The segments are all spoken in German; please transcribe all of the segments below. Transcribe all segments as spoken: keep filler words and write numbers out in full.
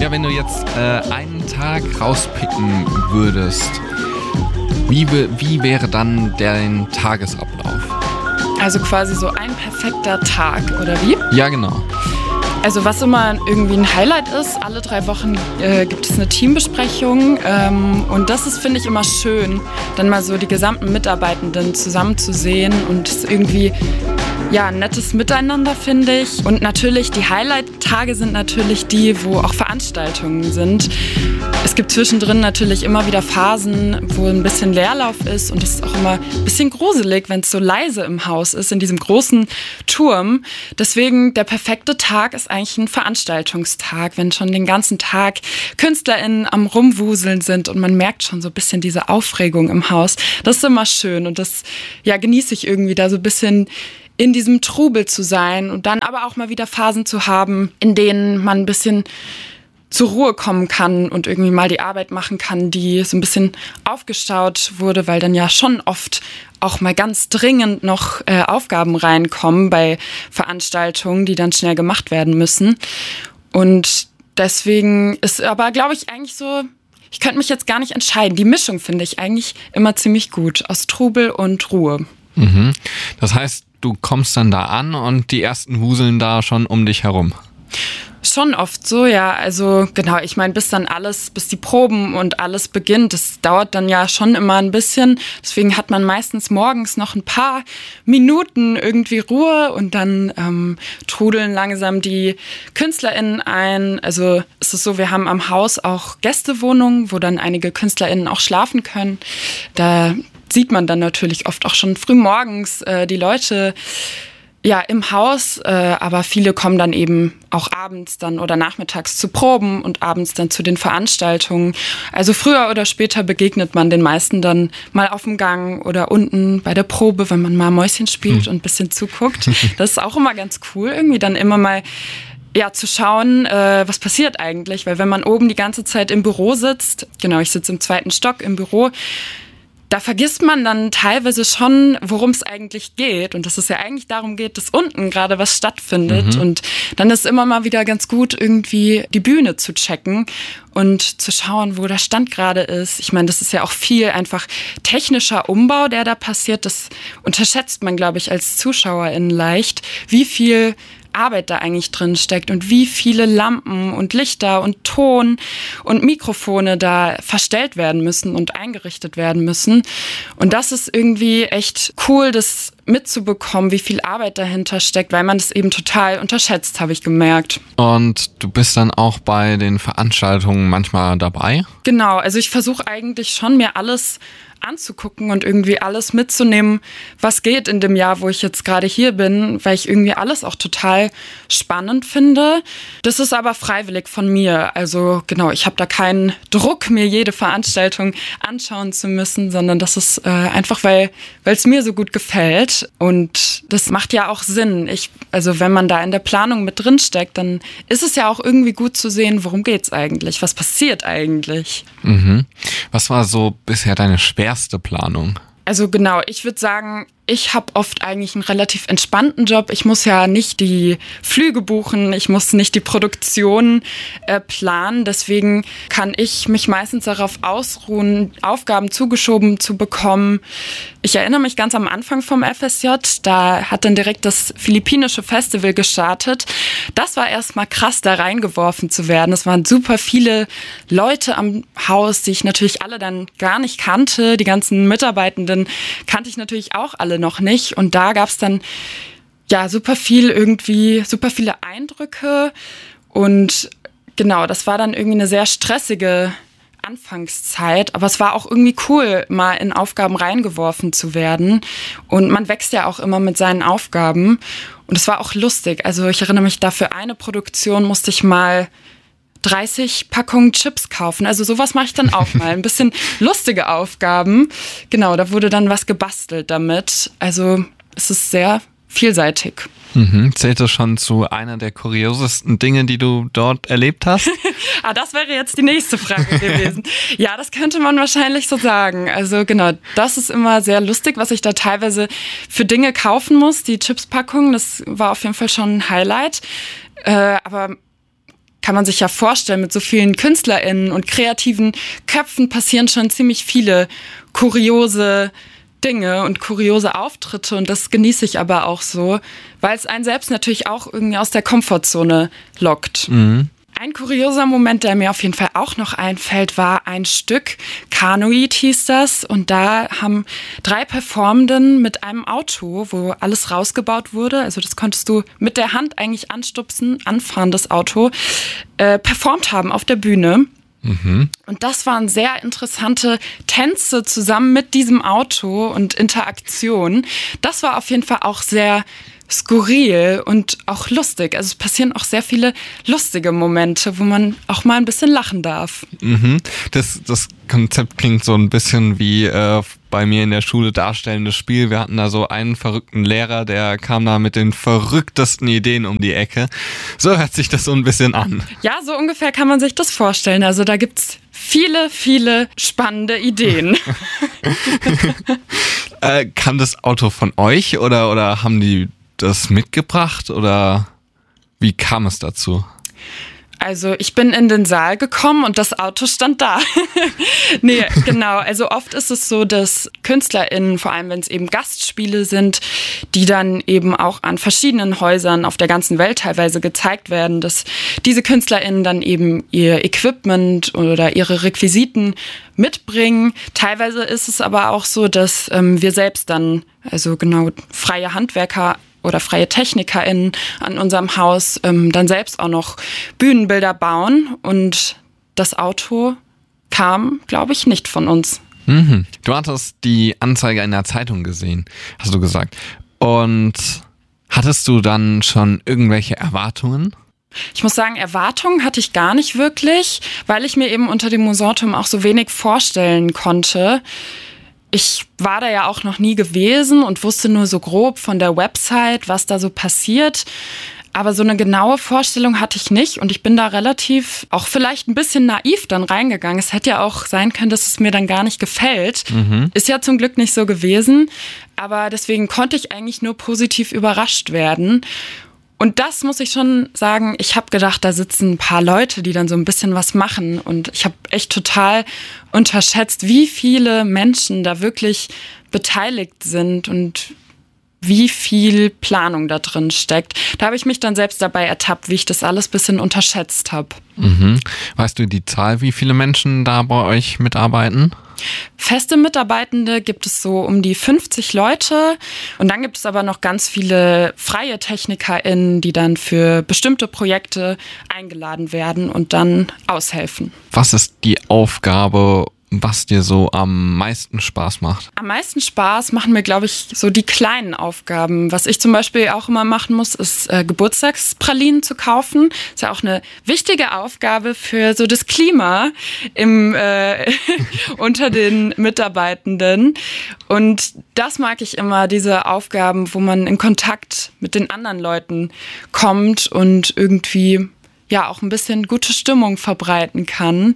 Ja, wenn du jetzt äh, einen Tag rauspicken würdest, wie, wie wäre dann dein Tagesablauf? Also quasi so ein perfekter Tag, oder wie? Ja, genau. Also was immer irgendwie ein Highlight ist, alle drei Wochen äh, gibt es eine Teambesprechung ähm, und das ist, finde ich, immer schön, dann mal so die gesamten Mitarbeitenden zusammenzusehen und es irgendwie, ja, ein nettes Miteinander, finde ich. Und natürlich, die Highlight-Tage sind natürlich die, wo auch Veranstaltungen sind. Es gibt zwischendrin natürlich immer wieder Phasen, wo ein bisschen Leerlauf ist und es ist auch immer ein bisschen gruselig, wenn es so leise im Haus ist, in diesem großen Turm. Deswegen, der perfekte Tag ist eigentlich ein Veranstaltungstag, wenn schon den ganzen Tag KünstlerInnen am Rumwuseln sind und man merkt schon so ein bisschen diese Aufregung im Haus. Das ist immer schön und das, ja, genieße ich irgendwie, da so ein bisschen in diesem Trubel zu sein und dann aber auch mal wieder Phasen zu haben, in denen man ein bisschen zur Ruhe kommen kann und irgendwie mal die Arbeit machen kann, die so ein bisschen aufgestaut wurde, weil dann ja schon oft auch mal ganz dringend noch äh, Aufgaben reinkommen bei Veranstaltungen, die dann schnell gemacht werden müssen. Und deswegen ist aber, glaube ich, eigentlich so, ich könnte mich jetzt gar nicht entscheiden. Die Mischung finde ich eigentlich immer ziemlich gut, aus Trubel und Ruhe. Mhm. Das heißt, du kommst dann da an und die ersten wuseln da schon um dich herum. Schon oft so, ja. Also genau, ich meine, bis dann alles, bis die Proben und alles beginnt, das dauert dann ja schon immer ein bisschen. Deswegen hat man meistens morgens noch ein paar Minuten irgendwie Ruhe und dann ähm, trudeln langsam die KünstlerInnen ein. Also es ist so, wir haben am Haus auch Gästewohnungen, wo dann einige KünstlerInnen auch schlafen können. Da sieht man dann natürlich oft auch schon früh morgens äh, die Leute ja im Haus, äh, aber viele kommen dann eben auch abends dann oder nachmittags zu Proben und abends dann zu den Veranstaltungen. Also früher oder später begegnet man den meisten dann mal auf dem Gang oder unten bei der Probe, wenn man mal Mäuschen spielt und ein bisschen zuguckt. Das ist auch immer ganz cool, irgendwie dann immer mal ja, zu schauen, äh, was passiert eigentlich. Weil wenn man oben die ganze Zeit im Büro sitzt, genau, ich sitze im zweiten Stock im Büro, da vergisst man dann teilweise schon, worum es eigentlich geht und dass es ja eigentlich darum geht, dass unten gerade was stattfindet. Mhm. Und dann ist immer mal wieder ganz gut, irgendwie die Bühne zu checken und zu schauen, wo der Stand gerade ist. Ich meine, das ist ja auch viel einfach technischer Umbau, der da passiert. Das unterschätzt man, glaube ich, als ZuschauerInnen leicht, wie viel Arbeit da eigentlich drin steckt und wie viele Lampen und Lichter und Ton und Mikrofone da verstellt werden müssen und eingerichtet werden müssen. Und das ist irgendwie echt cool, das mitzubekommen, wie viel Arbeit dahinter steckt, weil man das eben total unterschätzt, habe ich gemerkt. Und du bist dann auch bei den Veranstaltungen manchmal dabei? Genau, also ich versuche eigentlich schon, mir alles anzugucken und irgendwie alles mitzunehmen, was geht in dem Jahr, wo ich jetzt gerade hier bin, weil ich irgendwie alles auch total spannend finde. Das ist aber freiwillig von mir. Also genau, ich habe da keinen Druck, mir jede Veranstaltung anschauen zu müssen, sondern das ist äh, einfach, weil es mir so gut gefällt. Und das macht ja auch Sinn. Ich, also wenn man da in der Planung mit drin steckt, dann ist es ja auch irgendwie gut zu sehen, worum geht's eigentlich? Was passiert eigentlich? Mhm. Was war so bisher deine schwerste Planung? Also genau, ich würde sagen, ich habe oft eigentlich einen relativ entspannten Job. Ich muss ja nicht die Flüge buchen, ich muss nicht die Produktion äh, planen. Deswegen kann ich mich meistens darauf ausruhen, Aufgaben zugeschoben zu bekommen. Ich erinnere mich ganz am Anfang vom F S J, da hat dann direkt das philippinische Festival gestartet. Das war erstmal krass, da reingeworfen zu werden. Es waren super viele Leute am Haus, die ich natürlich alle dann gar nicht kannte. Die ganzen Mitarbeitenden kannte ich natürlich auch alle noch nicht. Und da gab es dann ja super viel irgendwie, super viele Eindrücke. Und genau, das war dann irgendwie eine sehr stressige Anfangszeit. Aber es war auch irgendwie cool, mal in Aufgaben reingeworfen zu werden. Und man wächst ja auch immer mit seinen Aufgaben. Und es war auch lustig. Also ich erinnere mich, da für eine Produktion musste ich mal dreißig Packungen Chips kaufen. Also sowas mache ich dann auch mal. Ein bisschen lustige Aufgaben. Genau, da wurde dann was gebastelt damit. Also es ist sehr vielseitig. Mhm. Zählt das schon zu einer der kuriosesten Dinge, die du dort erlebt hast? ah, das wäre jetzt die nächste Frage gewesen. Ja, das könnte man wahrscheinlich so sagen. Also genau, das ist immer sehr lustig, was ich da teilweise für Dinge kaufen muss. Die Chipspackung, das war auf jeden Fall schon ein Highlight. Äh, aber kann man sich ja vorstellen, mit so vielen KünstlerInnen und kreativen Köpfen passieren schon ziemlich viele kuriose Dinge und kuriose Auftritte und das genieße ich aber auch so, weil es einen selbst natürlich auch irgendwie aus der Komfortzone lockt. Mhm. Ein kurioser Moment, der mir auf jeden Fall auch noch einfällt, war ein Stück, Kanoid hieß das, und da haben drei Performenden mit einem Auto, wo alles rausgebaut wurde, also das konntest du mit der Hand eigentlich anstupsen, anfahren, das Auto, äh, performt haben auf der Bühne. Mhm. Und das waren sehr interessante Tänze zusammen mit diesem Auto und Interaktion. Das war auf jeden Fall auch sehr skurril und auch lustig. Also es passieren auch sehr viele lustige Momente, wo man auch mal ein bisschen lachen darf. Mhm. Das, das Konzept klingt so ein bisschen wie äh, bei mir in der Schule darstellendes Spiel. Wir hatten da so einen verrückten Lehrer, der kam da mit den verrücktesten Ideen um die Ecke. So hört sich das so ein bisschen an. Ja, so ungefähr kann man sich das vorstellen. Also da gibt's viele, viele spannende Ideen. äh, kam das Auto von euch oder, oder haben die das mitgebracht oder wie kam es dazu? Also ich bin in den Saal gekommen und das Auto stand da. Nee, genau. Also oft ist es so, dass KünstlerInnen, vor allem wenn es eben Gastspiele sind, die dann eben auch an verschiedenen Häusern auf der ganzen Welt teilweise gezeigt werden, dass diese KünstlerInnen dann eben ihr Equipment oder ihre Requisiten mitbringen. Teilweise ist es aber auch so, dass ähm, wir selbst dann, also genau freie Handwerker oder freie TechnikerInnen an unserem Haus ähm, dann selbst auch noch Bühnenbilder bauen. Und das Auto kam, glaube ich, nicht von uns. Mhm. Du hattest die Anzeige in der Zeitung gesehen, hast du gesagt. Und hattest du dann schon irgendwelche Erwartungen? Ich muss sagen, Erwartungen hatte ich gar nicht wirklich, weil ich mir eben unter dem Musanturm auch so wenig vorstellen konnte. Ich war da ja auch noch nie gewesen und wusste nur so grob von der Website, was da so passiert. Aber so eine genaue Vorstellung hatte ich nicht und ich bin da relativ auch vielleicht ein bisschen naiv dann reingegangen. Es hätte ja auch sein können, dass es mir dann gar nicht gefällt. Mhm. Ist ja zum Glück nicht so gewesen. Aber deswegen konnte ich eigentlich nur positiv überrascht werden. Und das muss ich schon sagen, ich habe gedacht, da sitzen ein paar Leute, die dann so ein bisschen was machen. Und ich habe echt total unterschätzt, wie viele Menschen da wirklich beteiligt sind und wie viel Planung da drin steckt. Da habe ich mich dann selbst dabei ertappt, wie ich das alles ein bisschen unterschätzt habe. Mhm. Weißt du die Zahl, wie viele Menschen da bei euch mitarbeiten? Feste Mitarbeitende gibt es so um die fünfzig Leute und dann gibt es aber noch ganz viele freie TechnikerInnen, die dann für bestimmte Projekte eingeladen werden und dann aushelfen. Was ist die Aufgabe, was dir so am meisten Spaß macht? Am meisten Spaß machen mir, glaube ich, so die kleinen Aufgaben. Was ich zum Beispiel auch immer machen muss, ist äh, Geburtstagspralinen zu kaufen. Ist ja auch eine wichtige Aufgabe für so das Klima im, äh, unter den Mitarbeitenden. Und das mag ich immer, diese Aufgaben, wo man in Kontakt mit den anderen Leuten kommt und irgendwie ja auch ein bisschen gute Stimmung verbreiten kann.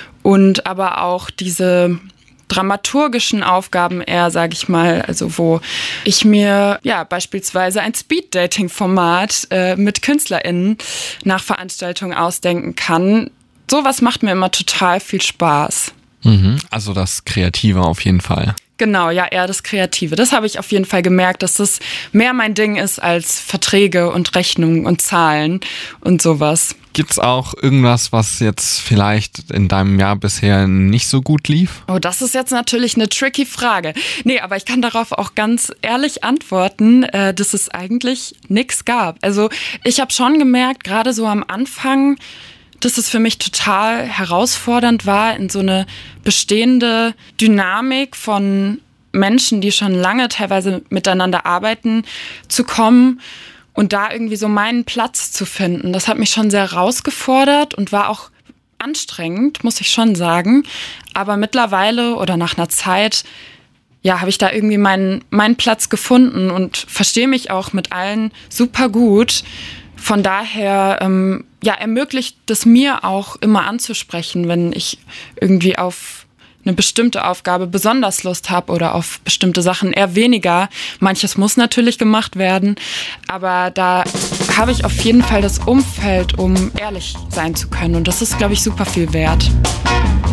Und aber auch diese dramaturgischen Aufgaben eher, sage ich mal, also wo ich mir ja beispielsweise ein Speed-Dating-Format äh, mit KünstlerInnen nach Veranstaltungen ausdenken kann. Sowas macht mir immer total viel Spaß. Mhm, also das Kreative auf jeden Fall. Genau, ja, eher das Kreative. Das habe ich auf jeden Fall gemerkt, dass das mehr mein Ding ist als Verträge und Rechnungen und Zahlen und sowas. Gibt's auch irgendwas, was jetzt vielleicht in deinem Jahr bisher nicht so gut lief? Oh, das ist jetzt natürlich eine tricky Frage. Nee, aber ich kann darauf auch ganz ehrlich antworten, äh, dass es eigentlich nichts gab. Also ich habe schon gemerkt, gerade so am Anfang, dass es für mich total herausfordernd war, in so eine bestehende Dynamik von Menschen, die schon lange teilweise miteinander arbeiten, zu kommen und da irgendwie so meinen Platz zu finden. Das hat mich schon sehr herausgefordert und war auch anstrengend, muss ich schon sagen. Aber mittlerweile oder nach einer Zeit, ja, habe ich da irgendwie meinen, meinen Platz gefunden und verstehe mich auch mit allen super gut. Von daher ähm, ja, ermöglicht es mir auch immer anzusprechen, wenn ich irgendwie auf eine bestimmte Aufgabe besonders Lust habe oder auf bestimmte Sachen eher weniger. Manches muss natürlich gemacht werden, aber da habe ich auf jeden Fall das Umfeld, um ehrlich sein zu können. Und das ist, glaube ich, super viel wert.